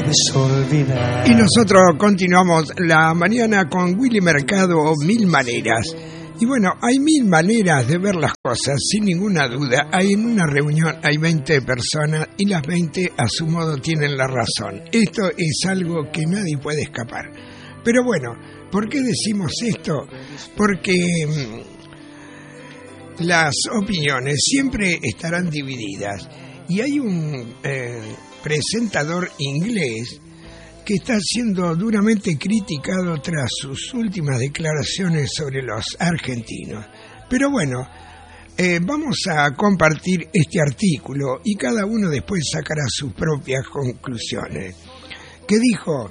puedes olvidar. Y nosotros continuamos la mañana con Willy Mercado o Mil Maneras. Y bueno, hay mil maneras de ver las cosas, sin ninguna duda. En una reunión hay 20 personas y las 20 a su modo tienen la razón. Esto es algo que nadie puede escapar. Pero bueno, ¿por qué decimos esto? Porque las opiniones siempre estarán divididas. Y hay un presentador inglés que está siendo duramente criticado tras sus últimas declaraciones sobre los argentinos. Pero bueno, vamos a compartir este artículo y cada uno después sacará sus propias conclusiones. Que dijo,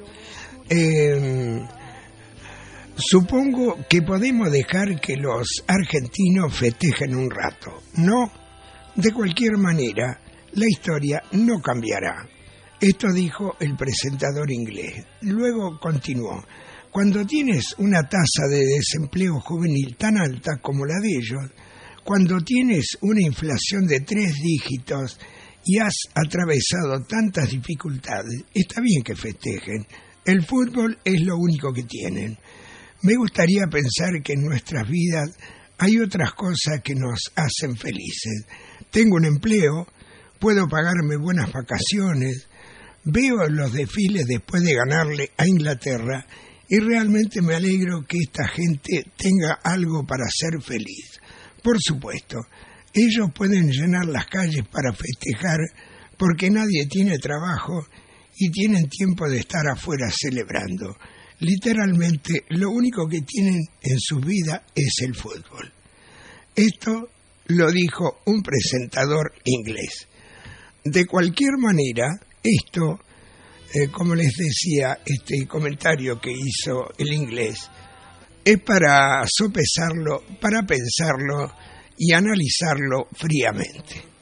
supongo que podemos dejar que los argentinos festejen un rato. No, de cualquier manera, la historia no cambiará. Esto dijo el presentador inglés. Luego continuó. Cuando tienes una tasa de desempleo juvenil tan alta como la de ellos, cuando tienes una inflación de 3 dígitos y has atravesado tantas dificultades, está bien que festejen. El fútbol es lo único que tienen. Me gustaría pensar que en nuestras vidas hay otras cosas que nos hacen felices. Tengo un empleo, puedo pagarme buenas vacaciones, veo los desfiles después de ganarle a Inglaterra y realmente me alegro que esta gente tenga algo para ser feliz. Por supuesto, ellos pueden llenar las calles para festejar porque nadie tiene trabajo y tienen tiempo de estar afuera celebrando. Literalmente, lo único que tienen en su vida es el fútbol. Esto lo dijo un presentador inglés. De cualquier manera, esto, como les decía, este comentario que hizo el inglés, es para sopesarlo, para pensarlo y analizarlo fríamente.